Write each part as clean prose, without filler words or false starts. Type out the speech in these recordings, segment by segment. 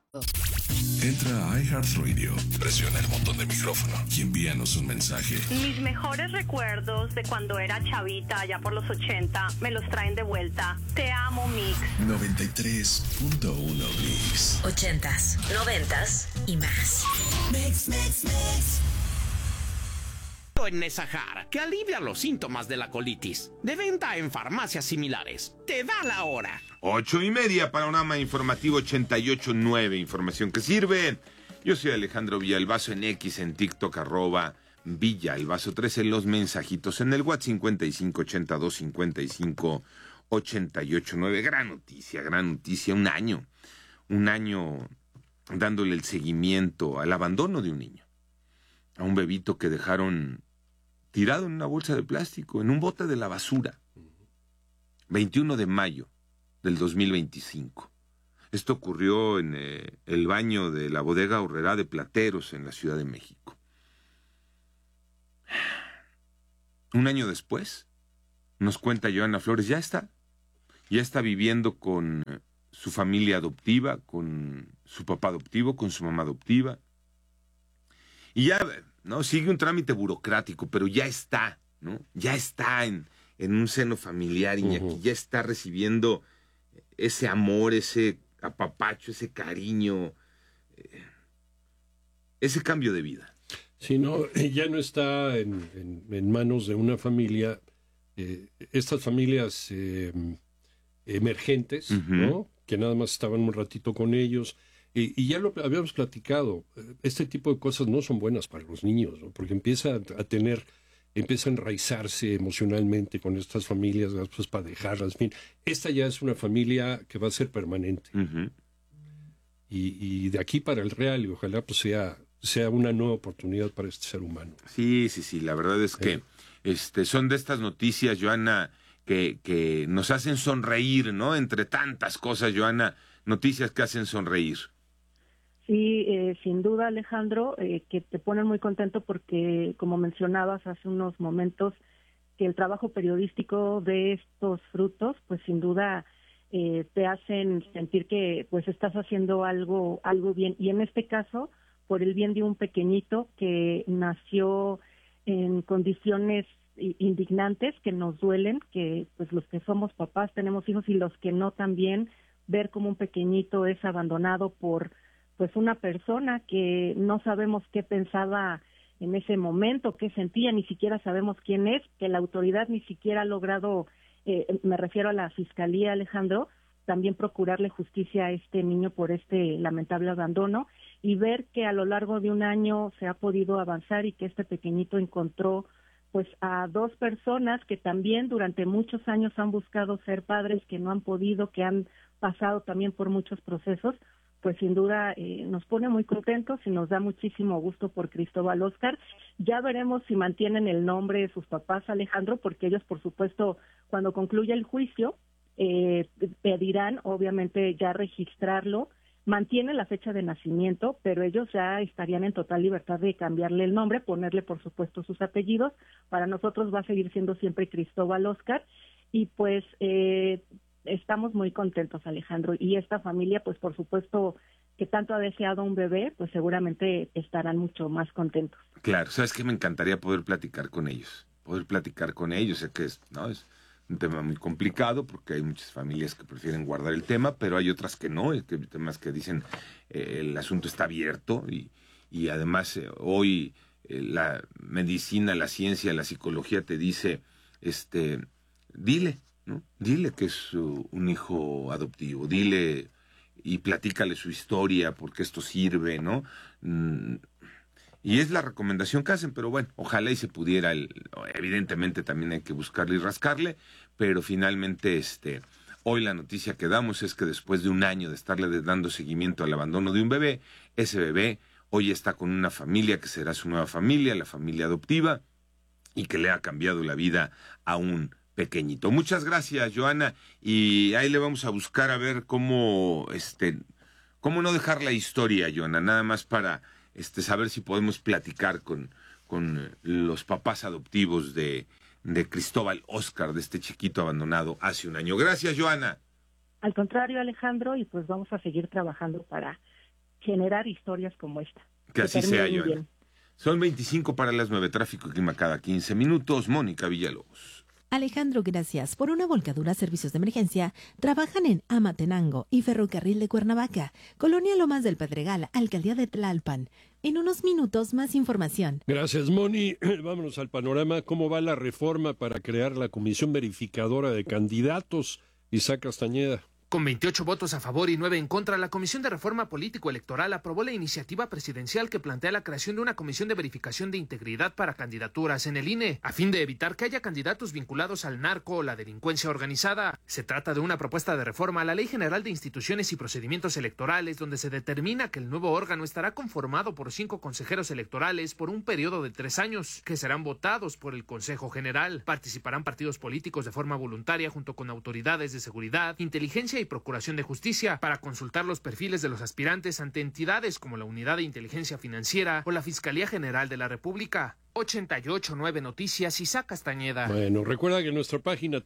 Entra a iHeartRadio, presiona el botón de micrófono y envíanos un mensaje. Mis mejores recuerdos de cuando era chavita, allá por los 80, me los traen de vuelta. Te amo, Mix. 93.1 Mix. 80s, 90s y más. Mix, mix, mix. En Nesajar, que alivia los síntomas de la colitis. De venta en farmacias similares. Te da la hora. 8:30, panorama informativo 88.9, información que sirve. Yo soy Alejandro Villalbazo en X, en TikTok, @Villalbazo 13, en los mensajitos, en el WhatsApp 5582558889. Gran noticia, un año dándole el seguimiento al abandono de un niño. A un bebito que dejaron tirado en una bolsa de plástico, en un bote de la basura. 21 de mayo del 2025. Esto ocurrió en el baño de la bodega Horrera de Plateros, en la Ciudad de México. Un año después, nos cuenta Joana Flores, ya está viviendo con su familia adoptiva, con su papá adoptivo, con su mamá adoptiva. Y ya, ¿no? Sigue un trámite burocrático, pero ya está, ¿no? Ya está en un seno familiar, Iñaki, ya está recibiendo ese amor, ese apapacho, ese cariño, ese cambio de vida. Sí, no, ya no está en manos de una familia, estas familias emergentes, ¿no? Que nada más estaban un ratito con ellos. Y ya lo habíamos platicado, este tipo de cosas no son buenas para los niños, ¿no? Porque empieza a enraizarse emocionalmente con estas familias, pues para dejarlas. En fin, esta ya es una familia que va a ser permanente. Y de aquí para el real, y ojalá pues sea una nueva oportunidad para este ser humano. Sí, la verdad es que son de estas noticias, Joana, que nos hacen sonreír, ¿no? Entre tantas cosas, Joana, noticias que hacen sonreír. Sí, sin duda, Alejandro, que te ponen muy contento porque, como mencionabas hace unos momentos, que el trabajo periodístico de estos frutos, pues sin duda te hacen sentir que pues estás haciendo algo bien. Y en este caso, por el bien de un pequeñito que nació en condiciones indignantes, que nos duelen, que pues los que somos papás tenemos hijos y los que no también, ver cómo un pequeñito es abandonado por pues una persona que no sabemos qué pensaba en ese momento, qué sentía, ni siquiera sabemos quién es, que la autoridad ni siquiera ha logrado, me refiero a la Fiscalía, Alejandro, también procurarle justicia a este niño por este lamentable abandono, y ver que a lo largo de un año se ha podido avanzar y que este pequeñito encontró pues a dos personas que también durante muchos años han buscado ser padres, que no han podido, que han pasado también por muchos procesos. Pues sin duda nos pone muy contentos y nos da muchísimo gusto por Cristóbal Óscar. Ya veremos si mantienen el nombre de sus papás, Alejandro, porque ellos, por supuesto, cuando concluya el juicio, pedirán, obviamente, ya registrarlo. Mantienen la fecha de nacimiento, pero ellos ya estarían en total libertad de cambiarle el nombre, ponerle, por supuesto, sus apellidos. Para nosotros va a seguir siendo siempre Cristóbal Óscar. Y pues estamos muy contentos, Alejandro, y esta familia, pues por supuesto que tanto ha deseado un bebé, pues seguramente estarán mucho más contentos. Claro, sabes que me encantaría poder platicar con ellos, sé que es un tema muy complicado porque hay muchas familias que prefieren guardar el tema, pero hay otras que no, hay temas que dicen el asunto está abierto y además hoy la medicina, la ciencia, la psicología te dice, dile, ¿no? Dile que es un hijo adoptivo, dile y platícale su historia, porque esto sirve, ¿no? Y es la recomendación que hacen, pero bueno, ojalá y se pudiera, evidentemente también hay que buscarle y rascarle, pero finalmente hoy la noticia que damos es que después de un año de estarle dando seguimiento al abandono de un bebé, ese bebé hoy está con una familia que será su nueva familia, la familia adoptiva, y que le ha cambiado la vida a un pequeñito. Muchas gracias, Joana, y ahí le vamos a buscar a ver cómo no dejar la historia, Joana, nada más para saber si podemos platicar con los papás adoptivos de Cristóbal Óscar, de este chiquito abandonado hace un año. Gracias, Joana. Al contrario, Alejandro, y pues vamos a seguir trabajando para generar historias como esta. Que así sea, terminen Joana. bien. Son 25 para las 9, tráfico y clima cada 15 minutos. Mónica Villalobos. Alejandro, gracias. Por una volcadura, servicios de emergencia trabajan en Amatenango y Ferrocarril de Cuernavaca, Colonia Lomas del Pedregal, Alcaldía de Tlalpan. En unos minutos, más información. Gracias, Moni. Vámonos al panorama. ¿Cómo va la reforma para crear la Comisión Verificadora de Candidatos? Isaac Castañeda. Con 28 votos a favor y 9 en contra, la Comisión de Reforma Político-Electoral aprobó la iniciativa presidencial que plantea la creación de una comisión de verificación de integridad para candidaturas en el INE, a fin de evitar que haya candidatos vinculados al narco o la delincuencia organizada. Se trata de una propuesta de reforma a la Ley General de Instituciones y Procedimientos Electorales, donde se determina que el nuevo órgano estará conformado por 5 consejeros electorales por un periodo de 3 años, que serán votados por el Consejo General. Participarán partidos políticos de forma voluntaria junto con autoridades de seguridad, inteligencia y Procuración de Justicia para consultar los perfiles de los aspirantes ante entidades como la Unidad de Inteligencia Financiera o la Fiscalía General de la República. 88.9 Noticias, Isaac Castañeda. Bueno, recuerda que en nuestra página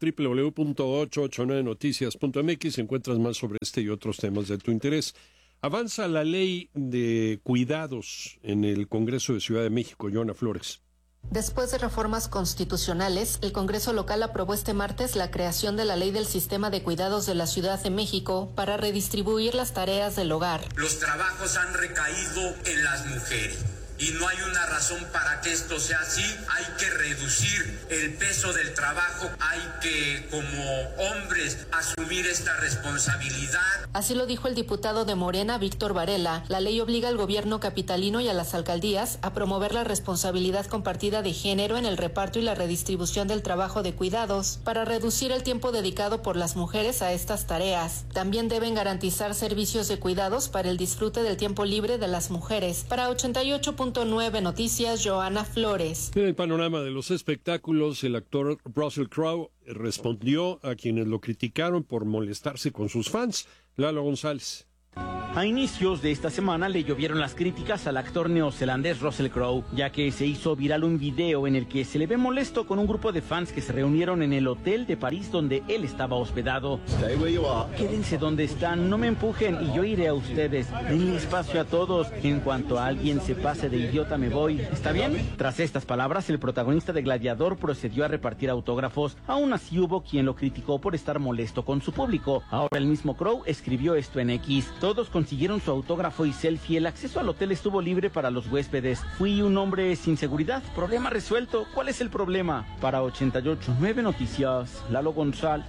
www.889noticias.mx encuentras más sobre este y otros temas de tu interés. Avanza la ley de cuidados en el Congreso de Ciudad de México. Joana Flores. Después de reformas constitucionales, el Congreso local aprobó este martes la creación de la Ley del Sistema de Cuidados de la Ciudad de México para redistribuir las tareas del hogar. Los trabajos han recaído en las mujeres y no hay una razón para que esto sea así. Hay que reducir el peso del trabajo, hay que, como hombres, asumir esta responsabilidad. Así lo dijo el diputado de Morena, Víctor Varela. La ley obliga al gobierno capitalino y a las alcaldías a promover la responsabilidad compartida de género en el reparto y la redistribución del trabajo de cuidados para reducir el tiempo dedicado por las mujeres a estas tareas. También deben garantizar servicios de cuidados para el disfrute del tiempo libre de las mujeres. Para 88.9 Noticias, Joana Flores. En el panorama de los espectáculos, el actor Russell Crowe respondió a quienes lo criticaron por molestarse con sus fans. Lalo González. A inicios de esta semana le llovieron las críticas al actor neozelandés Russell Crowe, ya que se hizo viral un video en el que se le ve molesto con un grupo de fans que se reunieron en el hotel de París donde él estaba hospedado. Quédense donde están, no me empujen y yo iré a ustedes. Denle espacio a todos. En cuanto a alguien se pase de idiota me voy. ¿Está bien? Tras estas palabras, el protagonista de Gladiador procedió a repartir autógrafos. Aún así hubo quien lo criticó por estar molesto con su público. Ahora el mismo Crowe escribió esto en X. Todos consiguieron su autógrafo y selfie. El acceso al hotel estuvo libre para los huéspedes. Fui un hombre sin seguridad. Problema resuelto. ¿Cuál es el problema? Para 88.9 Noticias, Lalo González.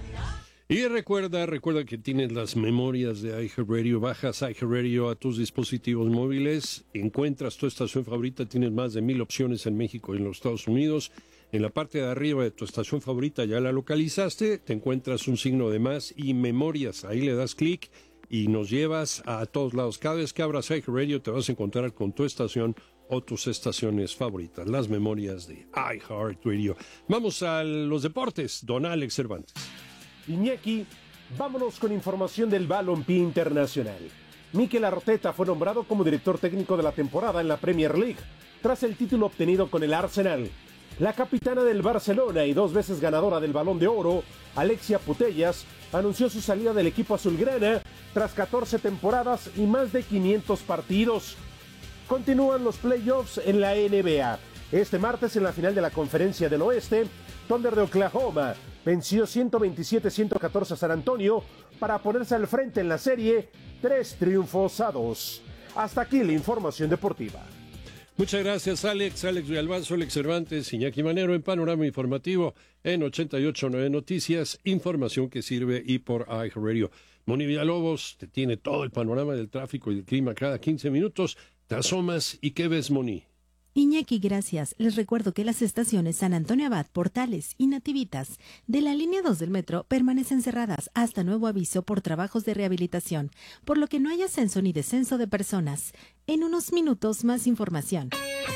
Y recuerda que tienes las memorias de iHeartRadio. Bajas iHeartRadio a tus dispositivos móviles. Encuentras tu estación favorita. Tienes más de 1,000 opciones en México y en los Estados Unidos. En la parte de arriba de tu estación favorita ya la localizaste. Te encuentras un signo de más y memorias. Ahí le das clic y nos llevas a todos lados. Cada vez que abras iHeartRadio te vas a encontrar con tu estación o tus estaciones favoritas, las memorias de iHeartRadio. Vamos a los deportes, don Alex Cervantes. Iñaki, vámonos con información del balompié internacional. Mikel Arteta fue nombrado como director técnico de la temporada en la Premier League, tras el título obtenido con el Arsenal. La capitana del Barcelona y 2 veces ganadora del Balón de Oro, Alexia Putellas, anunció su salida del equipo azulgrana tras 14 temporadas y más de 500 partidos. Continúan los playoffs en la NBA. Este martes en la final de la Conferencia del Oeste, Thunder de Oklahoma venció 127-114 a San Antonio para ponerse al frente en la serie, 3-2. Hasta aquí la información deportiva. Muchas gracias, Alex Villalbazo, Alex Cervantes, Iñaki Manero en Panorama Informativo en 88.9 Noticias, información que sirve y por iHeartRadio. Moni Villalobos te tiene todo el panorama del tráfico y del clima cada 15 minutos. Te asomas y ¿qué ves, Moni? Iñaki, gracias. Les recuerdo que las estaciones San Antonio Abad, Portales y Nativitas de la línea 2 del metro permanecen cerradas hasta nuevo aviso por trabajos de rehabilitación, por lo que no hay ascenso ni descenso de personas. En unos minutos más información.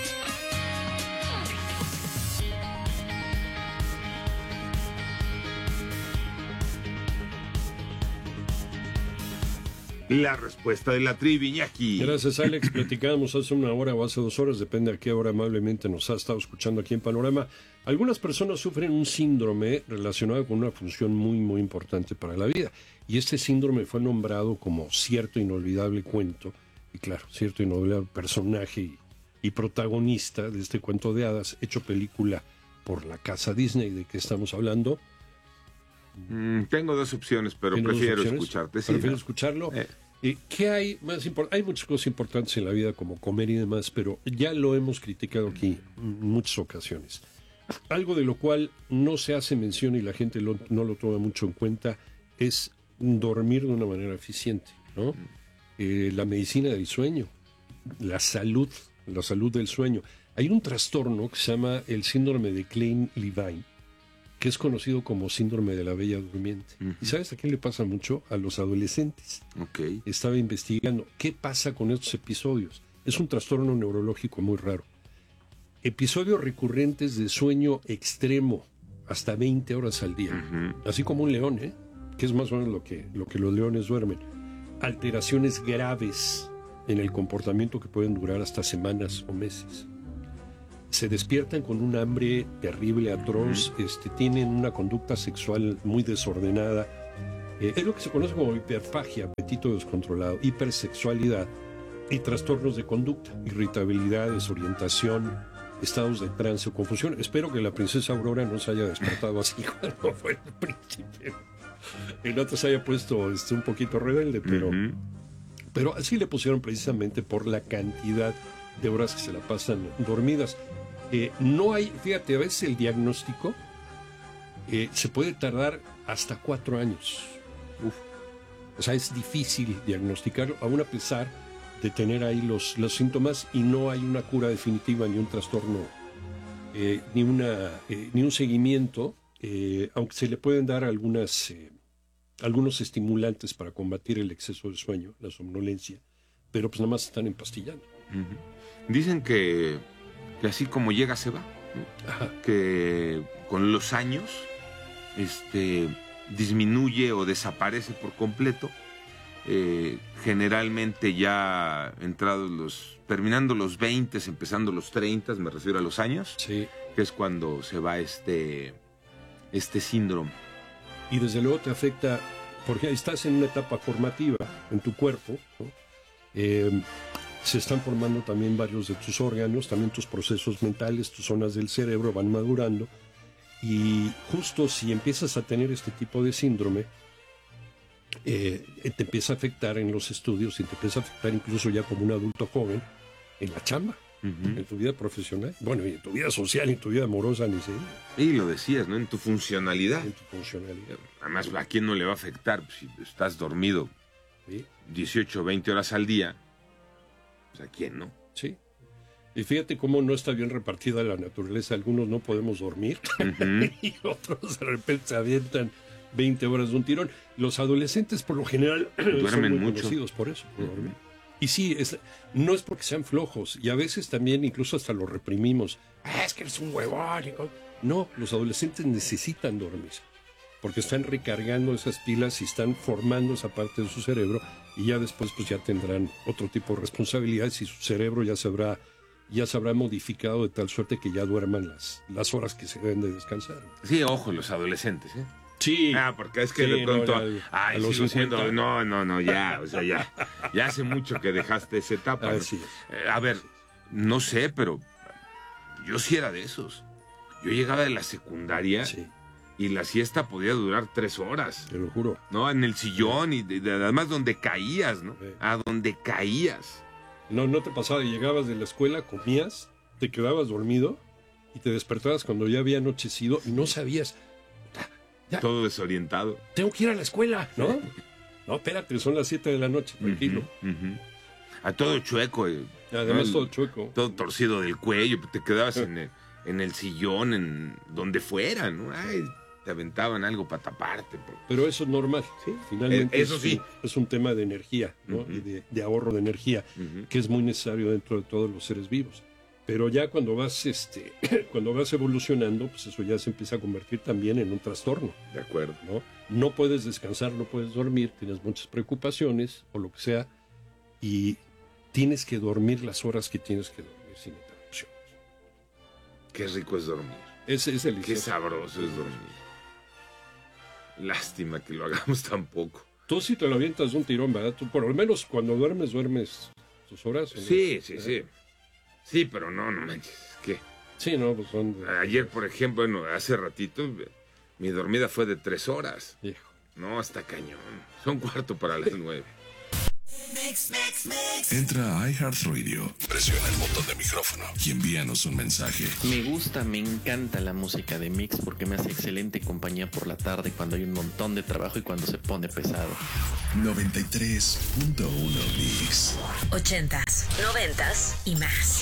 La respuesta de la trivia, Iñaki. Gracias, Alex. Platicábamos hace 1 hora o hace 2 horas, depende a qué hora amablemente nos ha estado escuchando aquí en Panorama. Algunas personas sufren un síndrome relacionado con una función muy, muy importante para la vida. Y este síndrome fue nombrado como cierto inolvidable cuento Y claro, cierto inolvidable personaje y protagonista de este cuento de hadas, hecho película por la casa Disney. ¿De qué estamos hablando? Tengo dos opciones, pero prefiero escucharte. Sí, ¿Prefiero escucharlo? ¿Qué hay más importante? Hay muchas cosas importantes en la vida, como comer y demás, pero ya lo hemos criticado aquí en muchas ocasiones. Algo de lo cual no se hace mención y la gente no lo toma mucho en cuenta es dormir de una manera eficiente, ¿no? La medicina del sueño, la salud del sueño. Hay un trastorno que se llama el síndrome de Klein-Levine, que es conocido como síndrome de la bella durmiente. ¿Y sabes a quién le pasa mucho? A los adolescentes. Okay. Estaba investigando qué pasa con estos episodios. Es un trastorno neurológico muy raro. Episodios recurrentes de sueño extremo, hasta 20 horas al día. Así como un león, que es más o menos lo que los leones duermen. Alteraciones graves en el comportamiento que pueden durar hasta semanas o meses. Se despiertan con un hambre terrible, atroz, tienen una conducta sexual muy desordenada. Es lo que se conoce como hiperfagia, apetito descontrolado, hipersexualidad y trastornos de conducta, irritabilidad, desorientación, estados de trance o confusión. Espero que la princesa Aurora no se haya despertado así cuando fue el príncipe. El otro se haya puesto un poquito rebelde, pero así le pusieron precisamente por la cantidad de horas que se la pasan dormidas. No hay, fíjate, a veces el diagnóstico se puede tardar hasta 4 años. O sea, es difícil diagnosticarlo, aún a pesar de tener ahí los síntomas, y no hay una cura definitiva, ni un trastorno, ni un seguimiento, aunque se le pueden dar algunos estimulantes para combatir el exceso de sueño, la somnolencia, pero pues nada más están empastillando. Dicen que así como llega se va, ¿no? Que con los años disminuye o desaparece por completo. Generalmente ya terminando los 20, empezando los 30, me refiero a los años, sí, que es cuando se va este síndrome. Y desde luego te afecta, porque estás en una etapa formativa en tu cuerpo, ¿no? Se están formando también varios de tus órganos, también tus procesos mentales, tus zonas del cerebro van madurando, y justo si empiezas a tener este tipo de síndrome, te empieza a afectar en los estudios y te empieza a afectar incluso ya como un adulto joven en la chamba, en tu vida profesional, bueno, y en tu vida social, y en tu vida amorosa, ni sé. Y lo decías, ¿no? En tu funcionalidad. En tu funcionalidad. Además, ¿a quién no le va a afectar si estás dormido 18 o 20 horas al día? ¿A quién no? Sí. Y fíjate cómo no está bien repartida la naturaleza. Algunos no podemos dormir y otros de repente se avientan 20 horas de un tirón. Los adolescentes por lo general duermen son muy mucho. conocidos por eso, por dormir. Y sí, no es porque sean flojos, y a veces también incluso hasta lo reprimimos. Es que eres un huevón. No, los adolescentes necesitan dormir, porque están recargando esas pilas y están formando esa parte de su cerebro, y ya después pues ya tendrán otro tipo de responsabilidades y su cerebro ya se habrá modificado de tal suerte que ya duerman las horas que se deben de descansar. Sí, ojo, los adolescentes, ¿eh? Sí. Porque es que sí, de pronto, a los 50. No, ya, o sea, ya hace mucho que dejaste esa etapa. ¿No? Sí. A ver, no sé, pero yo sí era de esos. Yo llegaba de la secundaria y la siesta podía durar 3 horas. Te lo juro. ¿No? En el sillón y además donde caías, ¿no? A donde caías. No te pasaba, llegabas de la escuela, comías, te quedabas dormido y te despertabas cuando ya había anochecido y no sabías. Ya. Todo desorientado. Tengo que ir a la escuela, ¿no? No, espérate, son las 7 de la noche, tranquilo. A todo chueco. Además, ¿no? Todo chueco. Todo torcido del cuello, te quedabas en el sillón, en donde fuera, ¿no? Ay, te aventaban algo para taparte. Pero eso es normal, ¿sí? Finalmente eso sí. Es un tema de energía, ¿no? Y de ahorro de energía, que es muy necesario dentro de todos los seres vivos. Pero ya cuando vas evolucionando, pues eso ya se empieza a convertir también en un trastorno. De acuerdo. No puedes descansar, no puedes dormir, tienes muchas preocupaciones o lo que sea, y tienes que dormir las horas que tienes que dormir sin interrupciones. Qué rico es dormir. Es delicioso. Qué sabroso es dormir. Lástima que lo hagamos tan poco. Tú sí te lo avientas de un tirón, ¿verdad? Tú por lo menos cuando duermes tus horas. ¿no? Sí. Sí, pero no manches, ¿qué? Sí, no, pues son... Ayer, por ejemplo, bueno, hace ratito, mi dormida fue de 3 horas. Hijo. No, hasta cañón. Son 8:45. Entra a iHeartRadio, presiona el botón de micrófono y envíanos un mensaje. Me encanta la música de Mix porque me hace excelente compañía por la tarde cuando hay un montón de trabajo y cuando se pone pesado. 93.1 Mix. 80s, 90s y más.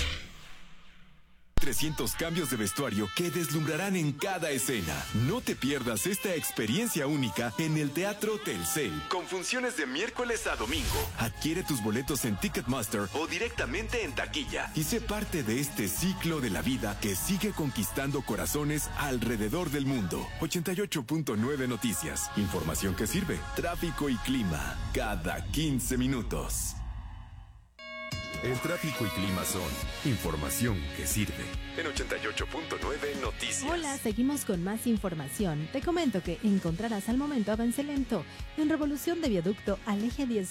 300 cambios de vestuario que deslumbrarán en cada escena. No te pierdas esta experiencia única en el Teatro Telcel, con funciones de miércoles a domingo. Adquiere tus boletos en Ticketmaster o directamente en taquilla y sé parte de este ciclo de la vida que sigue conquistando corazones alrededor del mundo. 88.9 Noticias. Información que sirve. Tráfico y clima cada 15 minutos. El tráfico y clima son información que sirve. En 88.9 Noticias. Hola, seguimos con más información. Te comento que encontrarás al momento avance lento en Revolución de Viaducto al eje 10